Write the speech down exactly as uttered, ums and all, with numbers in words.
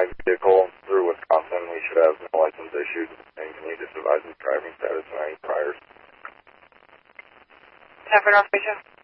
my vehicle through Wisconsin. We should have no license issued. And can you just advise me driving status and any priors? ten for North Station.